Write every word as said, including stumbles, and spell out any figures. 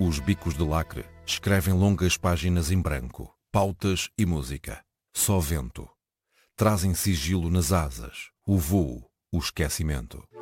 Os bicos de lacre escrevem longas páginas em branco, pautas e música. Só vento. Trazem sigilo nas asas, o vôo, o esquecimento.